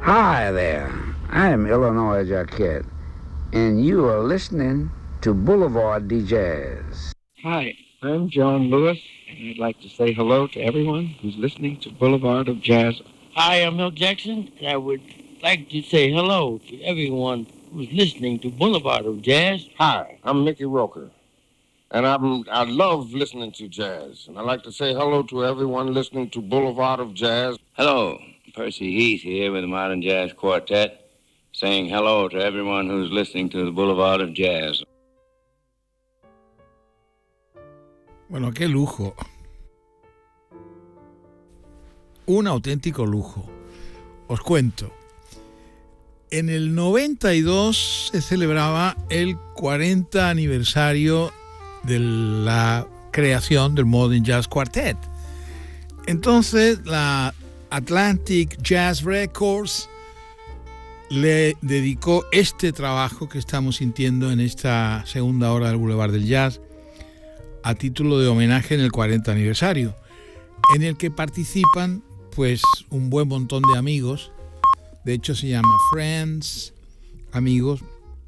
Hi there, I am Illinois Jacquette, and you are listening to Boulevard de Jazz. Hi, I'm John Lewis, and I'd like to say hello to everyone who's listening to Boulevard of Jazz. Hi, I'm Mel Jackson, and I would like to say hello to everyone who's listening to Boulevard of Jazz. Hi, I'm Mickey Roker, and I love listening to jazz, and I'd like to say hello to everyone listening to Boulevard of Jazz. Hello, Percy Heath here with the Modern Jazz Quartet, saying hello to everyone who's listening to the Boulevard of Jazz. Bueno, qué lujo. Un auténtico lujo. Os cuento. En el 92 se celebraba el 40 aniversario de la creación del Modern Jazz Quartet. Entonces, la Atlantic Jazz Records le dedicó este trabajo que estamos sintiendo en esta segunda hora del Boulevard del Jazz a título de homenaje en el 40 aniversario, en el que participan pues un buen montón de amigos. De hecho se llama Friends, amigos,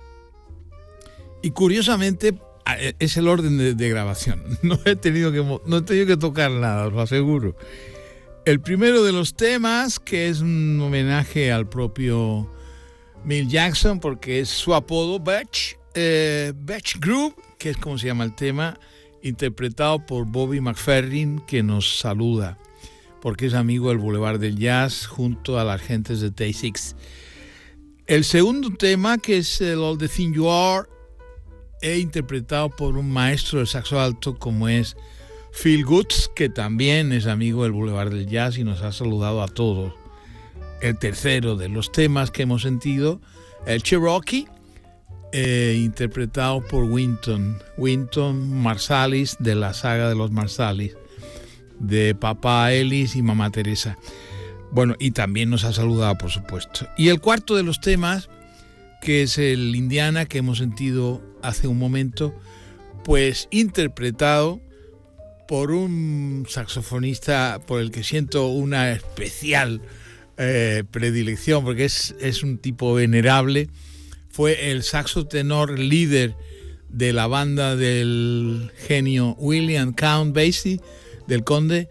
y curiosamente es el orden de grabación. No he tenido que tocar nada, os lo aseguro. El primero de los temas, que es un homenaje al propio Milt Jackson, porque es su apodo, Butch Groove, que es como se llama el tema, interpretado por Bobby McFerrin, que nos saluda, porque es amigo del Boulevard del Jazz junto a las gentes de Tay Six. El segundo tema, que es el All the Thing You Are, interpretado por un maestro de saxo alto como es Phil Goods, que también es amigo del Boulevard del Jazz y nos ha saludado a todos. El tercero de los temas que hemos sentido, el Cherokee, interpretado por Wynton Marsalis, de la saga de los Marsalis, de Papá Ellis y Mamá Teresa. Bueno, y también nos ha saludado, por supuesto. Y el cuarto de los temas, que es el Indiana, que hemos sentido hace un momento, pues interpretado por un saxofonista por el que siento una especial predilección, porque es un tipo venerable. Fue el saxo tenor líder de la banda del genio William Count Basie, del conde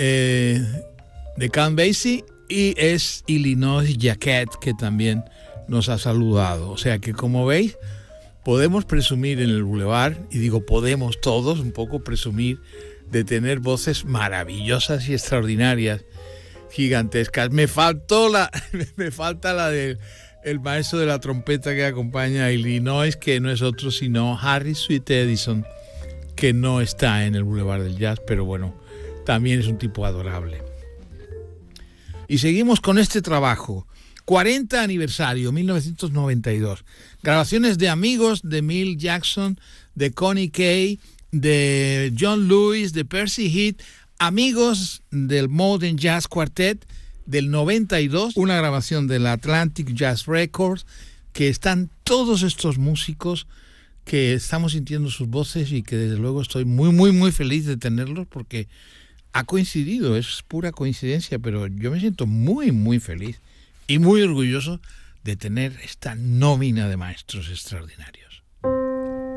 de Count Basie, y es Illinois Jacquette, que también nos ha saludado. O sea que, como veis, podemos presumir en el Boulevard, y digo podemos todos un poco presumir de tener voces maravillosas y extraordinarias, gigantescas. Me falta la del el maestro de la trompeta que acompaña a Illinois, que no es otro sino Harry Sweet Edison, que no está en el Boulevard del Jazz, pero bueno, también es un tipo adorable. Y seguimos con este trabajo, 40 aniversario, 1992. Grabaciones de amigos de Milt Jackson, de Connie Kay, de John Lewis, de Percy Heath, amigos del Modern Jazz Quartet del 92, una grabación de la Atlantic Jazz Records, que están todos estos músicos que estamos sintiendo sus voces y que desde luego estoy muy, muy, muy feliz de tenerlos, porque ha coincidido, es pura coincidencia, pero yo me siento muy, muy feliz y muy orgulloso de tener esta nómina de maestros extraordinarios.